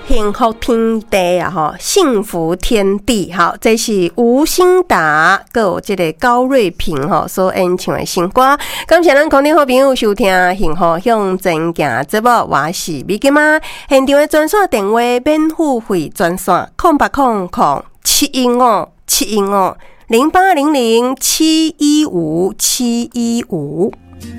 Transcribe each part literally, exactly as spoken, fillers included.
幸福天地啊，哈，幸福天地，好，这是吴兴达，还有这个高瑞平哈所演唱的新歌。感谢咱空中好朋友收听幸福向前行节目，我是美金妈。现场的专线电话免付费专线空八空空七一五七一五零八零零七一五七一五。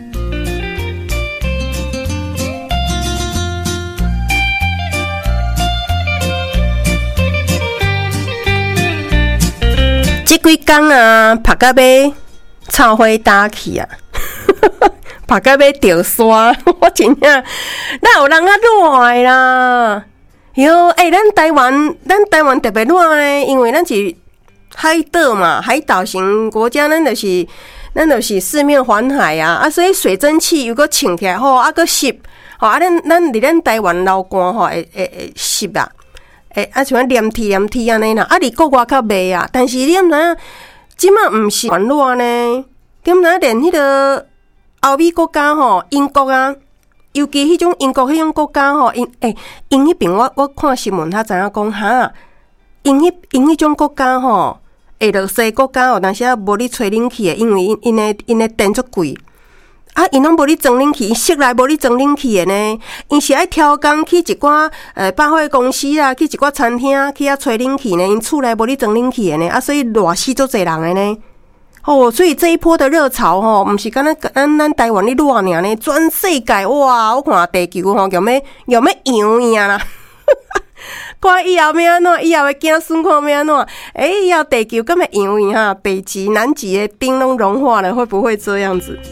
这几天啊，拍到要草花打去啊，拍到要掉沙，我真正哪有人啊热的啦？哟，诶、欸，咱台湾，咱台湾特别热呢，因为咱是海岛嘛，海岛型国家，咱就是咱就是四面环海啊，啊，所以水蒸气又搁冲起来吼，啊，搁湿，吼啊，咱咱伫咱台湾流汗吼，会会会湿啊。诶、欸，啊，像黏铁黏铁安尼啦，啊，伫国外较袂啊，但是你毋知影，即马毋是全热呢，你毋知影连迄个欧美国家吼，英国啊，尤其迄种英国迄种国家吼，因诶，因迄边我我看新闻，他知影讲哈，因迄因迄种国家吼，下落西国家有当时啊无咧吹冷气诶，因为因因诶因诶电足贵。啊，因拢无咧装冷气，因室内无咧装冷气诶呢。因是爱挑工去一寡呃百货公司啊，去一寡餐厅去遐吹冷气呢。因厝内无咧装冷气诶呢，啊，所以热死足侪人诶呢。哦，所以这一波的热潮吼，毋是敢若咱咱台湾咧热尔呢，全世界哇，我看地球吼，有要有要痒痒啦。看以后要安怎？以后的子孙看要安怎？诶、欸，以后地球敢会痒痒哈？北极、南极的冰拢融化了，会不会这样子？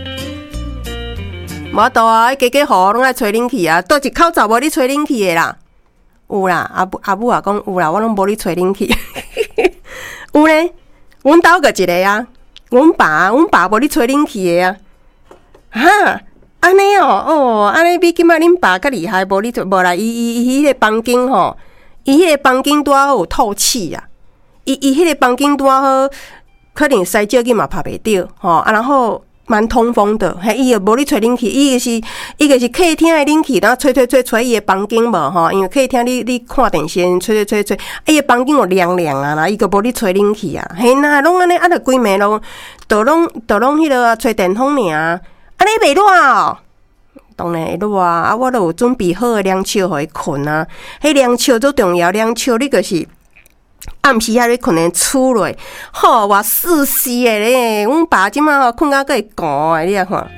无度啊，家家户拢爱吹冷气啊，倒一口罩无咧吹冷气的啦。有啦，阿母阿母也讲有啦，我拢无咧吹冷气。有咧，阮兜个一个啊，阮爸阮爸无咧吹冷气的啊。哈，安尼哦，哦，安尼比今仔恁爸较厉害，无咧无啦，伊伊伊迄个房间吼，伊迄个房间拄好有透气啊，伊伊迄个房间拄好，可能洗脚机嘛拍袂着吼啊，然后。蛮通风的，嘿，伊又无咧吹冷气，伊个是伊个是客厅的冷气，然后吹吹吹吹伊的房间无吼，因为客厅你你看电视吹吹吹吹，伊个房间有凉凉啊啦，伊个无咧吹冷气啊，嘿呐，拢安尼啊，着规暝拢，都拢都拢迄落吹电风尔，安尼袂热哦，当然会热啊，啊，我都有准备好的凉笑互伊困啊，迄凉笑最重要，凉笑你个是。暗时啊，你困咧厝内，吼，哇死死的咧！阮爸即马吼困到个会寒的，你啊看。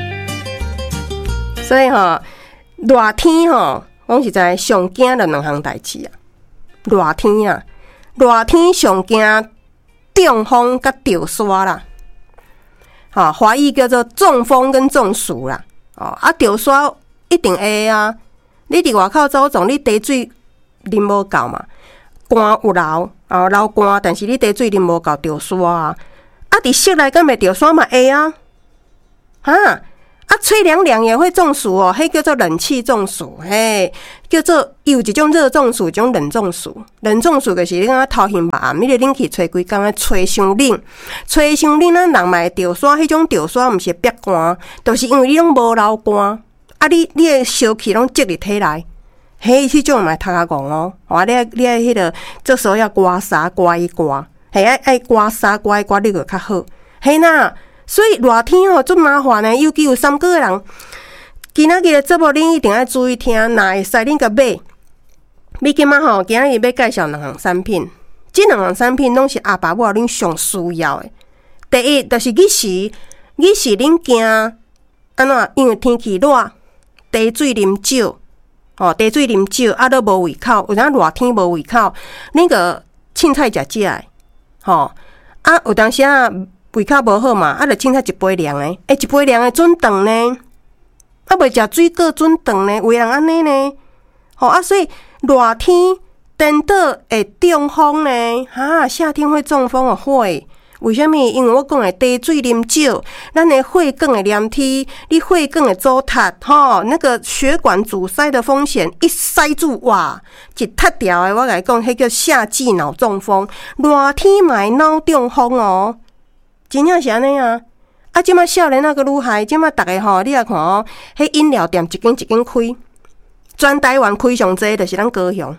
所以吼，热天吼，我实在上惊的两项代志啊。热天啊，热天上惊中风甲掉沙啦。吼，华语叫做中风跟中暑啦。哦，啊掉沙一定会啊！你伫外口走总，你茶水啉无够嘛？汗有流，啊流汗，但是你茶水啉无够掉沙啊！啊，伫室内敢会掉沙嘛会啊？哈啊，吹凉凉也会中暑哦，迄叫做冷气中暑，嘿，叫做有一种热中暑，一种冷中暑。冷中暑就是你讲头晕目暗，你个冷气吹规工啊，吹伤冷，吹伤冷，咱人嘛会掉沙，迄种掉沙毋是憋汗，就是因为你拢无流汗，啊，你你的烧气拢积入体内。嘿，迄种嘛，头壳戆哦！哇，你爱你爱迄个，这时候要刮痧刮一刮，嘿，爱爱刮痧刮一刮，你就较好。嘿呐，所以热天吼足麻烦的，尤其有三个人，今仔日的节目恁一定要注意听，若会使恁甲买。你今仔吼，今仔日要介绍两项产品，这两项产品拢是阿爸母恁上需要的。第一，就是日时，日时恁惊安怎？因为天气热，茶水啉少。哦，茶水啉少，啊，都无胃口。有当热天无胃口，那个凊彩食食诶，吼啊，有当时啊胃口无好嘛，啊，就凊彩一杯凉诶，诶，一杯凉诶准肠呢，啊，袂食水果准肠呢，有人安尼呢，吼啊，所以热天颠倒会中风呢，哈，夏天会中风哦，会。为什么？因为我讲的茶水啉少，咱的血管会黏体，你血管会阻塌，吼，那个血管阻塞的风险一塞住，哇，一塌掉的。我甲你讲，迄叫夏季脑中风，热天嘛会脑中风哦，真正是安尼啊！啊，即马少年那个愈害，即马逐个吼，你来看哦，迄饮料店一间一间开， 全台湾开上济就是咱高雄。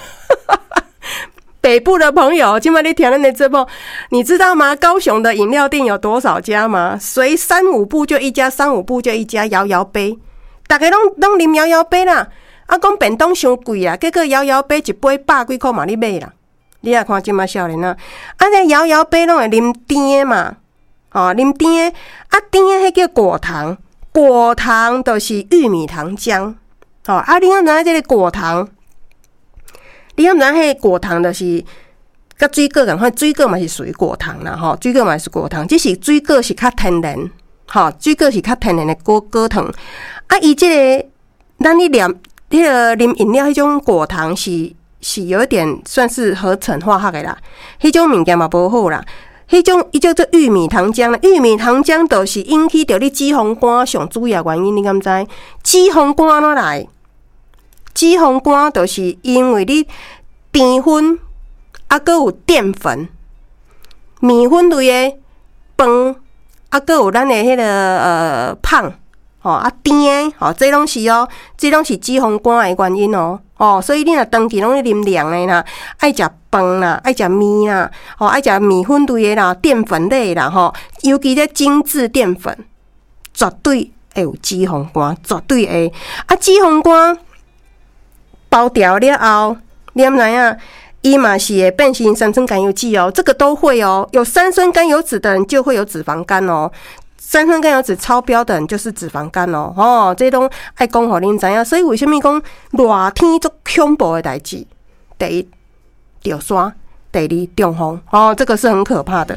北部的朋友，今晚你听咱的节目，你知道吗？高雄的饮料店有多少家吗？随三五步就一家，三五步就一家摇摇杯，大家拢拢啉摇摇杯啦。啊，讲便当伤贵啊，结果摇摇杯一杯百几块嘛，你买啦。你来看今麦少年啊，啊，那摇摇杯拢会啉甜嘛，哦，啉甜啊，甜迄叫果糖，果糖就是玉米糖浆，哦，啊，你要知这个果糖。你敢知迄果糖就是甲水果共款，水果嘛是属于果糖啦吼，水果嘛是果糖，只是水果是较天然，吼，水果是较天然的果果糖。啊，伊即、这个咱你啉迄个啉饮料迄种果糖是是有一点算是合成化学的啦，迄种物件嘛无好啦。迄种伊叫做玉米糖浆啦，玉米糖浆就是引起着你脂肪肝上主要原因，你敢知？脂肪肝哪来？脂肪肝就是因为你甜粉啊，还有淀粉、面粉类的饭啊，还有咱的迄个呃胖吼啊甜吼，这拢是哦，这拢是脂肪肝的原因哦。哦，所以你若长期拢咧啉凉的啦，爱食饭啦，爱食面啦，吼爱食面粉类的啦，淀粉类啦，吼，尤其这精致淀粉，绝对会有脂肪肝，绝对会啊脂肪肝。包掉了后，你知影？伊嘛是会变成三酸甘油酯哦，这个都会哦。有三酸甘油酯的人就会有脂肪肝哦，三酸甘油酯超标的人就是脂肪肝哦。哦，这拢爱讲互恁知影。所以为什么讲热天足恐怖的代志？第一，掉沙；第二，中风。哦，这个是很可怕的。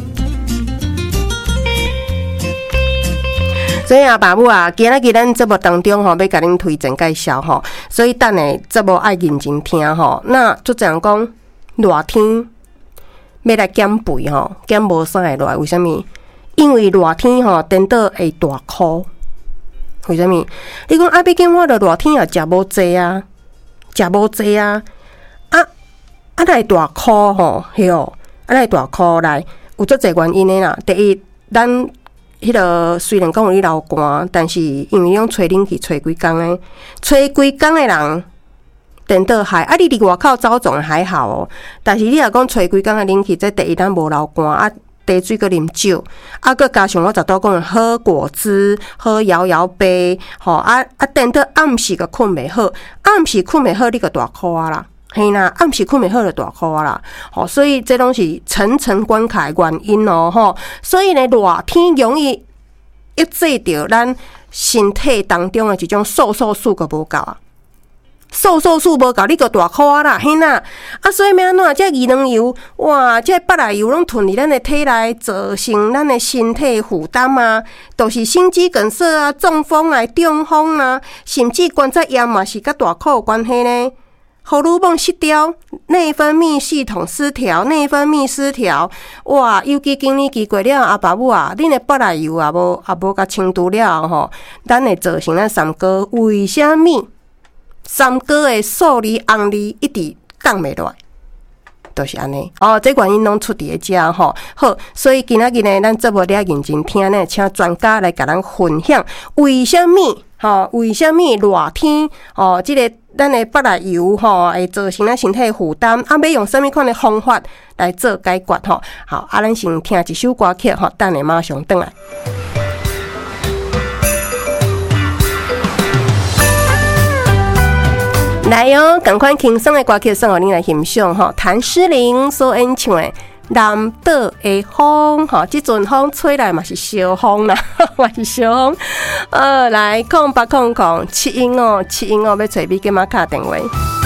所以啊，爸母啊，今仔日咱节目当中吼，要甲恁推荐介绍吼，所以等下节目爱认真听吼。那就这样讲，热天要来减肥吼，减无啥会热？为什么？因为热天吼，颠倒会大哭。为什么？你讲啊，毕竟我着热天也食无济啊，食无济啊，啊啊来大哭吼，嘿哦，啊来大哭来，有足侪原因的啦。第一，咱迄个虽然讲有咧流汗，但是因为用吹冷气吹几工诶，吹几工诶人，颠倒害啊！你伫外口走总还好哦，但是你若讲吹几工诶冷气，这第一咱无流汗啊，茶水搁啉少，啊，搁加上我十多讲喝果汁、喝摇摇杯，吼啊啊，颠倒暗时个困袂好，暗时困袂好，你个大哭啊啦！嘿啦，暗时困袂好就大哭啦，吼，所以这拢是层层关卡的原因哦，吼，所以呢，热天容易抑制着咱身体当中的一种瘦瘦素个无够啊，瘦瘦素无够，你个大哭啊啦，嘿啦，啊，所以要安怎？这二能油，哇，这八来油拢囤伫咱的体内，造成咱的身体负担啊，都是心肌梗塞啊、中风啊、中风啊，甚至关节炎嘛是甲大哭有关系呢。荷尔蒙失调，内分泌系统失调，内分泌失调，哇！尤其今年期过了，阿爸母啊，恁的八来油啊无啊无甲清除了吼，咱会造成咱三哥为虾米三哥的数字红字一直降袂落来？就是安尼哦，这原因拢出伫个遮吼。好，所以今仔日呢，咱节目了认真听呢，请专家来甲咱分享为虾米吼？为虾米热天哦，即、这个咱的八来油吼会造成咱身体负担，啊，要用什么款的方法来做解决吼？好，啊，咱先听一首歌曲吼，等下马上转来。来哦，赶快轻松的歌曲送互恁来欣赏吼。谭诗玲所演唱的《南岛的风》吼，即阵风吹来嘛是小风啦，嘛是小风。呃，来空八空空七音哦，七音哦，要找你给妈卡电话。